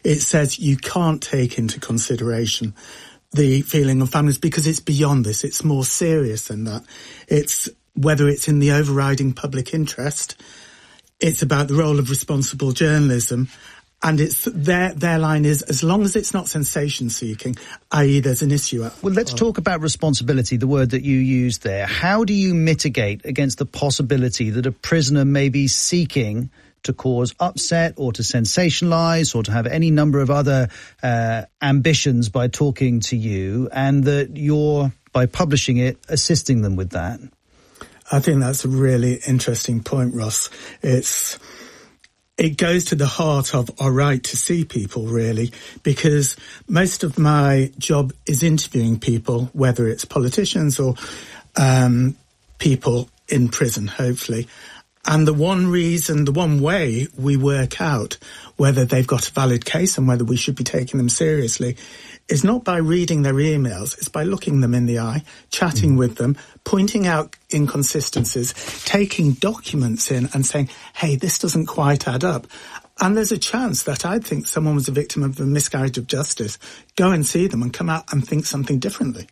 it says you can't take into consideration the feeling of families because it's beyond this. It's more serious than that. It's whether it's in the overriding public interest. It's about the role of responsible journalism. And it's their line is, as long as it's not sensation-seeking, i.e. there's an issue. Well, let's talk about responsibility, the word that you used there. How do you mitigate against the possibility that a prisoner may be seeking to cause upset or to sensationalise or to have any number of other ambitions by talking to you, and that you're, by publishing it, assisting them with that? I think that's a really interesting point, Ross. It goes to the heart of our right to see people, really, because most of my job is interviewing people, whether it's politicians or people in prison, hopefully. And the one way we work out whether they've got a valid case and whether we should be taking them seriously is not by reading their emails, it's by looking them in the eye, chatting with them, pointing out inconsistencies, taking documents in and saying, hey, this doesn't quite add up. And there's a chance that I think someone was a victim of a miscarriage of justice. Go and see them and come out and think something differently.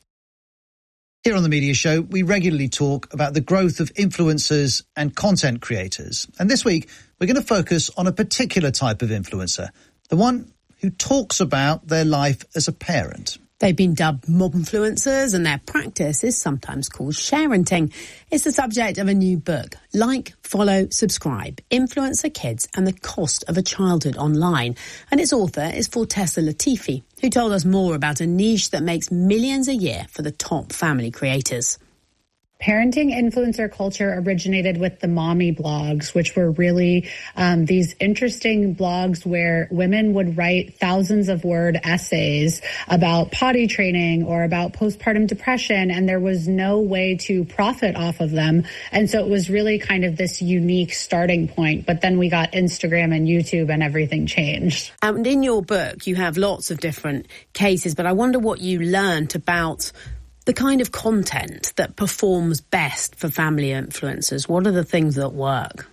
Here on The Media Show, we regularly talk about the growth of influencers and content creators. And this week, we're going to focus on a particular type of influencer, the one who talks about their life as a parent. They've been dubbed mob influencers, and their practice is sometimes called sharenting. It's the subject of a new book, Like, Follow, Subscribe, Influencer Kids and the Cost of a Childhood Online. And its author is Fortessa Latifi, who told us more about a niche that makes millions a year for the top family creators. Parenting influencer culture originated with the mommy blogs, which were really these interesting blogs where women would write thousands of word essays about potty training or about postpartum depression, and there was no way to profit off of them. And so it was really kind of this unique starting point. But then we got Instagram and YouTube and everything changed. And in your book, you have lots of different cases, but I wonder what you learned about the kind of content that performs best for family influencers. What are the things that work?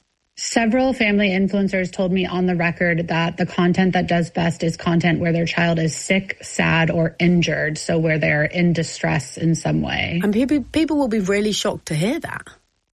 Several family influencers told me on the record that the content that does best is content where their child is sick, sad, or injured, so where they're in distress in some way. And people will be really shocked to hear that.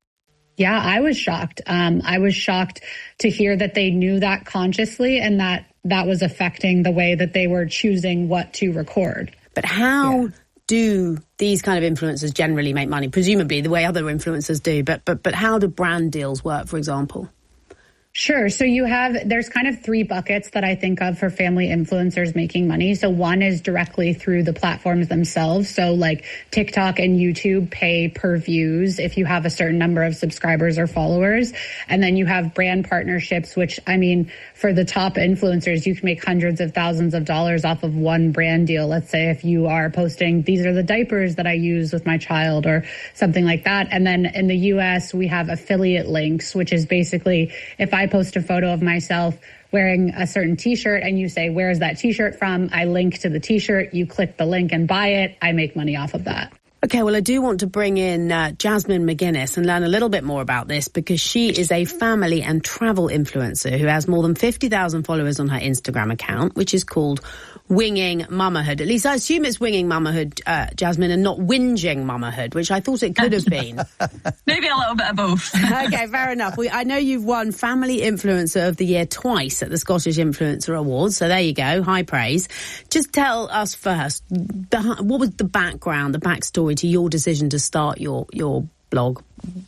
Yeah, I was shocked. I was shocked to hear that they knew that consciously and that was affecting the way that they were choosing what to record. But how do these kind of influencers generally make money? Presumably the way other influencers do, but how do brand deals work, for example? Sure. So there's kind of three buckets that I think of for family influencers making money. So one is directly through the platforms themselves. So like TikTok and YouTube pay per views if you have a certain number of subscribers or followers. And then you have brand partnerships, which, I mean, for the top influencers, you can make hundreds of thousands of dollars off of one brand deal. Let's say if you are posting, these are the diapers that I use with my child or something like that. And then in the US, we have affiliate links, which is basically if I post a photo of myself wearing a certain t-shirt and you say, where is that t-shirt from? I link to the t-shirt, you click the link and buy it. I make money off of that. Okay, well, I do want to bring in Jasmine McGuinness and learn a little bit more about this because she is a family and travel influencer who has more than 50,000 followers on her Instagram account, which is called Winging Mamahood. At least I assume it's Winging Mamahood, Jasmine, and not Whinging Mamahood, which I thought it could have been. Maybe a little bit of both. Okay, fair enough. I know you've won Family Influencer of the Year twice at the Scottish Influencer Awards, so there you go, high praise. Just tell us first, what was the background, the backstory to your decision to start your blog?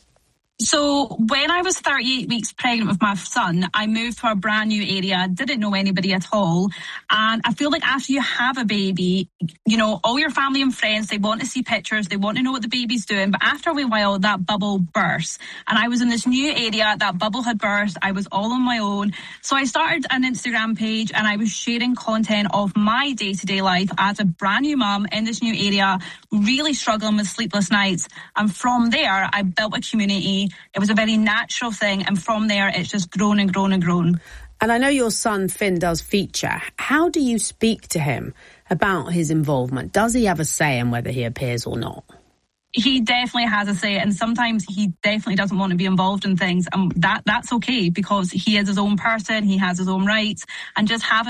So when I was 38 weeks pregnant with my son, I moved to a brand new area, didn't know anybody at all. And I feel like after you have a baby, you know, all your family and friends, they want to see pictures, they want to know what the baby's doing. But after a wee while, that bubble burst. And I was in this new area, that bubble had burst. I was all on my own. So I started an Instagram page and I was sharing content of my day-to-day life as a brand new mum in this new area, really struggling with sleepless nights. And from there, I built a community. It was a very natural thing, and from there it's just grown and grown and grown. And I know your son Finn does feature. How do you speak to him about his involvement? Does he have a say in whether he appears or not? He definitely has a say, and sometimes he definitely doesn't want to be involved in things, and that's okay because he is his own person, he has his own rights, and just having